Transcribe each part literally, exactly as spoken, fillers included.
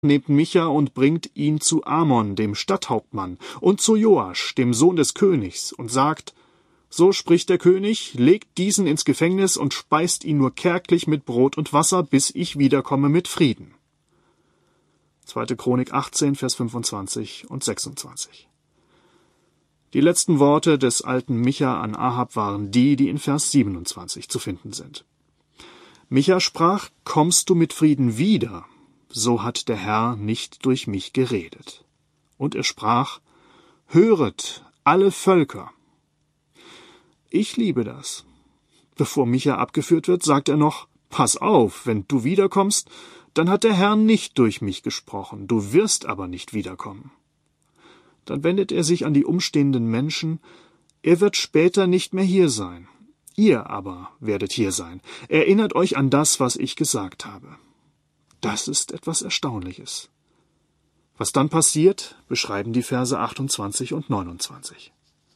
nehmt Micha und bringt ihn zu Amon, dem Stadthauptmann, und zu Joasch, dem Sohn des Königs, und sagt, so spricht der König, legt diesen ins Gefängnis und speist ihn nur kärglich mit Brot und Wasser, bis ich wiederkomme mit Frieden. zweite. Chronik achtzehn, Vers fünfundzwanzig und sechsundzwanzig. Die letzten Worte des alten Micha an Ahab waren die, die in Vers siebenundzwanzig zu finden sind. Micha sprach, kommst du mit Frieden wieder, so hat der Herr nicht durch mich geredet. Und er sprach, höret, alle Völker. Ich liebe das. Bevor Micha abgeführt wird, sagt er noch, pass auf, wenn du wiederkommst, dann hat der Herr nicht durch mich gesprochen, du wirst aber nicht wiederkommen. Dann wendet er sich an die umstehenden Menschen, er wird später nicht mehr hier sein. Ihr aber werdet hier sein. Erinnert euch an das, was ich gesagt habe. Das ist etwas Erstaunliches. Was dann passiert, beschreiben die Verse achtundzwanzig und neunundzwanzig.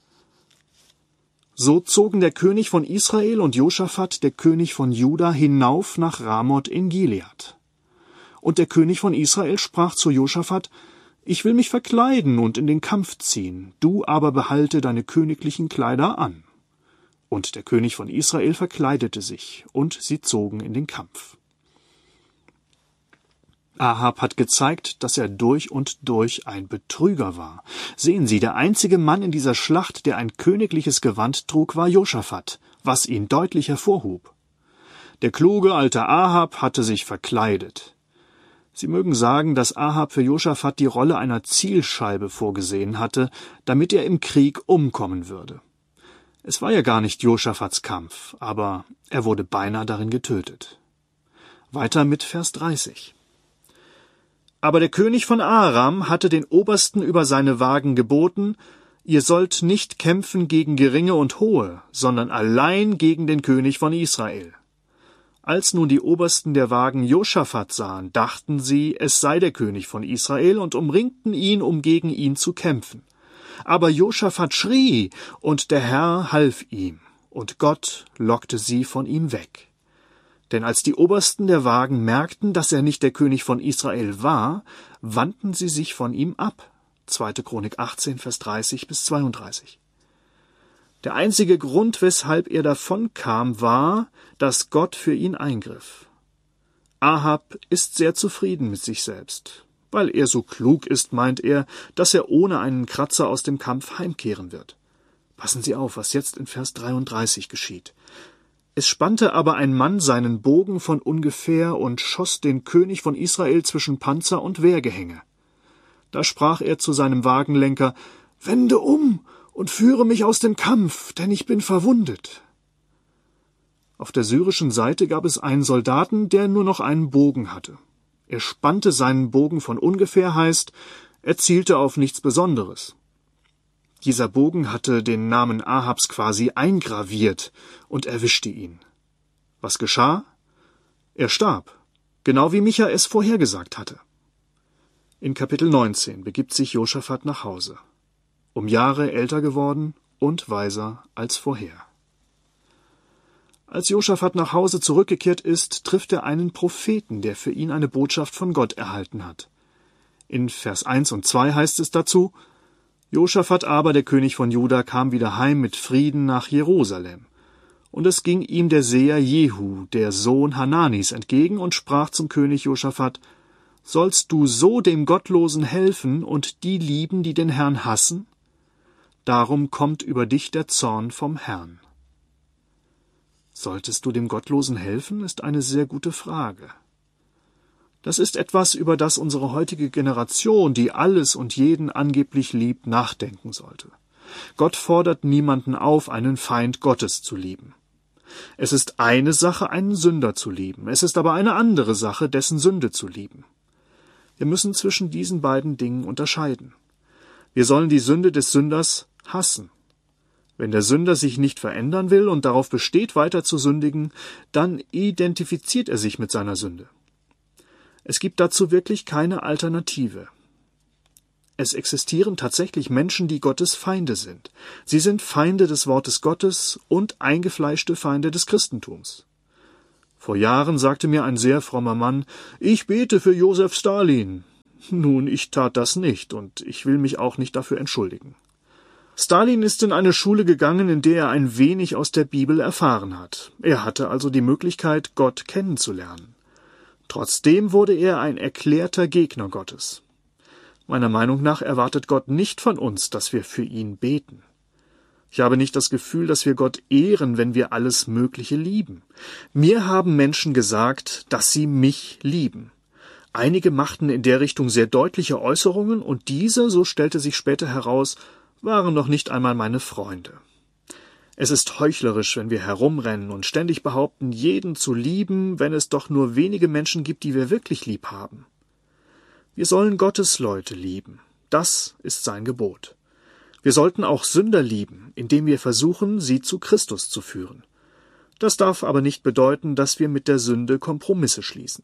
So zogen der König von Israel und Josaphat, der König von Juda, hinauf nach Ramoth in Gilead. Und der König von Israel sprach zu Josaphat, ich will mich verkleiden und in den Kampf ziehen, du aber behalte deine königlichen Kleider an. Und der König von Israel verkleidete sich, und sie zogen in den Kampf. Ahab hat gezeigt, dass er durch und durch ein Betrüger war. Sehen Sie, der einzige Mann in dieser Schlacht, der ein königliches Gewand trug, war Josaphat, was ihn deutlich hervorhob. Der kluge alte Ahab hatte sich verkleidet. Sie mögen sagen, dass Ahab für Josaphat die Rolle einer Zielscheibe vorgesehen hatte, damit er im Krieg umkommen würde. Es war ja gar nicht Josaphats Kampf, aber er wurde beinahe darin getötet. Weiter mit Vers dreißig. Aber der König von Aram hatte den Obersten über seine Wagen geboten, ihr sollt nicht kämpfen gegen Geringe und Hohe, sondern allein gegen den König von Israel. Als nun die Obersten der Wagen Josaphat sahen, dachten sie, es sei der König von Israel und umringten ihn, um gegen ihn zu kämpfen. Aber Josaphat schrie, und der Herr half ihm, und Gott lockte sie von ihm weg. Denn als die Obersten der Wagen merkten, dass er nicht der König von Israel war, wandten sie sich von ihm ab. zweite. Chronik achtzehn, Vers dreißig bis zweiunddreißig. Der einzige Grund, weshalb er davonkam, war, dass Gott für ihn eingriff. Ahab ist sehr zufrieden mit sich selbst. Weil er so klug ist, meint er, dass er ohne einen Kratzer aus dem Kampf heimkehren wird. Passen Sie auf, was jetzt in Vers dreiunddreißig geschieht. Es spannte aber ein Mann seinen Bogen von ungefähr und schoss den König von Israel zwischen Panzer und Wehrgehänge. Da sprach er zu seinem Wagenlenker, »Wende um und führe mich aus dem Kampf, denn ich bin verwundet.« Auf der syrischen Seite gab es einen Soldaten, der nur noch einen Bogen hatte. Er spannte seinen Bogen von ungefähr, heißt, er zielte auf nichts Besonderes. Dieser Bogen hatte den Namen Ahabs quasi eingraviert und erwischte ihn. Was geschah? Er starb, genau wie Micha es vorhergesagt hatte. In Kapitel neunzehn begibt sich Josaphat nach Hause, um Jahre älter geworden und weiser als vorher. Als Josaphat nach Hause zurückgekehrt ist, trifft er einen Propheten, der für ihn eine Botschaft von Gott erhalten hat. In Vers eins und zwei heißt es dazu, Josaphat aber, der König von Juda, kam wieder heim mit Frieden nach Jerusalem. Und es ging ihm der Seher Jehu, der Sohn Hananis, entgegen und sprach zum König Josaphat, »Sollst du so dem Gottlosen helfen und die lieben, die den Herrn hassen? Darum kommt über dich der Zorn vom Herrn.« Solltest du dem Gottlosen helfen, ist eine sehr gute Frage. Das ist etwas, über das unsere heutige Generation, die alles und jeden angeblich liebt, nachdenken sollte. Gott fordert niemanden auf, einen Feind Gottes zu lieben. Es ist eine Sache, einen Sünder zu lieben, es ist aber eine andere Sache, dessen Sünde zu lieben. Wir müssen zwischen diesen beiden Dingen unterscheiden. Wir sollen die Sünde des Sünders hassen. Wenn der Sünder sich nicht verändern will und darauf besteht, weiter zu sündigen, dann identifiziert er sich mit seiner Sünde. Es gibt dazu wirklich keine Alternative. Es existieren tatsächlich Menschen, die Gottes Feinde sind. Sie sind Feinde des Wortes Gottes und eingefleischte Feinde des Christentums. Vor Jahren sagte mir ein sehr frommer Mann, ich bete für Josef Stalin. Nun, ich tat das nicht, und ich will mich auch nicht dafür entschuldigen. Stalin ist in eine Schule gegangen, in der er ein wenig aus der Bibel erfahren hat. Er hatte also die Möglichkeit, Gott kennenzulernen. Trotzdem wurde er ein erklärter Gegner Gottes. Meiner Meinung nach erwartet Gott nicht von uns, dass wir für ihn beten. Ich habe nicht das Gefühl, dass wir Gott ehren, wenn wir alles Mögliche lieben. Mir haben Menschen gesagt, dass sie mich lieben. Einige machten in der Richtung sehr deutliche Äußerungen, und diese, so stellte sich später heraus, waren noch nicht einmal meine Freunde. Es ist heuchlerisch, wenn wir herumrennen und ständig behaupten, jeden zu lieben, wenn es doch nur wenige Menschen gibt, die wir wirklich lieb haben. Wir sollen Gottes Leute lieben. Das ist sein Gebot. Wir sollten auch Sünder lieben, indem wir versuchen, sie zu Christus zu führen. Das darf aber nicht bedeuten, dass wir mit der Sünde Kompromisse schließen.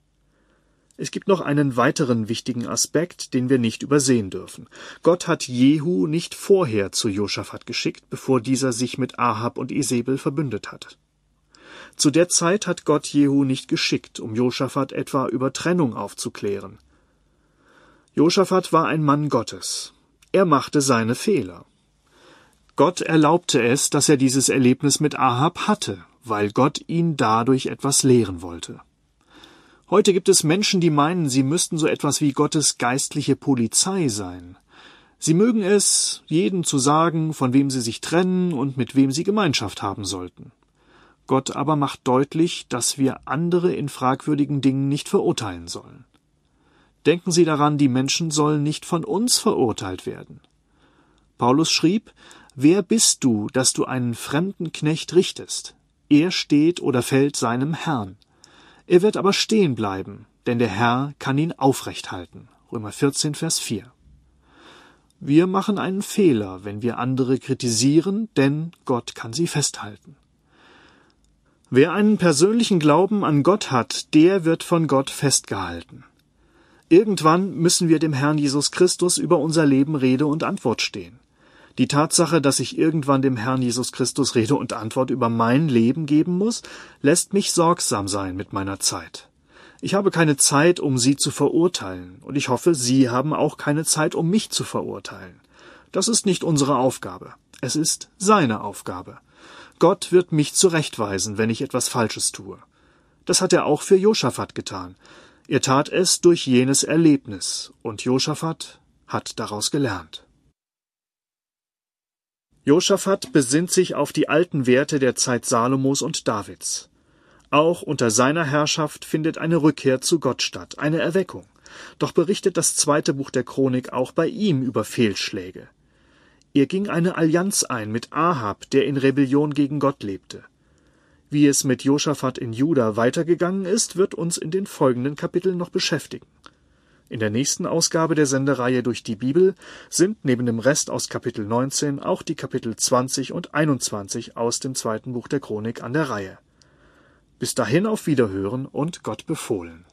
Es gibt noch einen weiteren wichtigen Aspekt, den wir nicht übersehen dürfen. Gott hat Jehu nicht vorher zu Josaphat geschickt, bevor dieser sich mit Ahab und Isebel verbündet hat. Zu der Zeit hat Gott Jehu nicht geschickt, um Josaphat etwa über Trennung aufzuklären. Josaphat war ein Mann Gottes. Er machte seine Fehler. Gott erlaubte es, dass er dieses Erlebnis mit Ahab hatte, weil Gott ihn dadurch etwas lehren wollte. Heute gibt es Menschen, die meinen, sie müssten so etwas wie Gottes geistliche Polizei sein. Sie mögen es, jedem zu sagen, von wem sie sich trennen und mit wem sie Gemeinschaft haben sollten. Gott aber macht deutlich, dass wir andere in fragwürdigen Dingen nicht verurteilen sollen. Denken Sie daran, die Menschen sollen nicht von uns verurteilt werden. Paulus schrieb: »Wer bist du, dass du einen fremden Knecht richtest? Er steht oder fällt seinem Herrn. Er wird aber stehen bleiben, denn der Herr kann ihn aufrecht halten.« Römer vierzehn, Vers vier. Wir machen einen Fehler, wenn wir andere kritisieren, denn Gott kann sie festhalten. Wer einen persönlichen Glauben an Gott hat, der wird von Gott festgehalten. Irgendwann müssen wir dem Herrn Jesus Christus über unser Leben Rede und Antwort stehen. Die Tatsache, dass ich irgendwann dem Herrn Jesus Christus Rede und Antwort über mein Leben geben muss, lässt mich sorgsam sein mit meiner Zeit. Ich habe keine Zeit, um Sie zu verurteilen, und ich hoffe, Sie haben auch keine Zeit, um mich zu verurteilen. Das ist nicht unsere Aufgabe. Es ist seine Aufgabe. Gott wird mich zurechtweisen, wenn ich etwas Falsches tue. Das hat er auch für Josaphat getan. Er tat es durch jenes Erlebnis, und Josaphat hat daraus gelernt. Josaphat besinnt sich auf die alten Werte der Zeit Salomos und Davids. Auch unter seiner Herrschaft findet eine Rückkehr zu Gott statt, eine Erweckung. Doch berichtet das zweite Buch der Chronik auch bei ihm über Fehlschläge. Er ging eine Allianz ein mit Ahab, der in Rebellion gegen Gott lebte. Wie es mit Josaphat in Juda weitergegangen ist, wird uns in den folgenden Kapiteln noch beschäftigen. In der nächsten Ausgabe der Sendereihe Durch die Bibel sind neben dem Rest aus Kapitel neunzehn auch die Kapitel zwanzig und einundzwanzig aus dem zweiten Buch der Chronik an der Reihe. Bis dahin auf Wiederhören und Gott befohlen.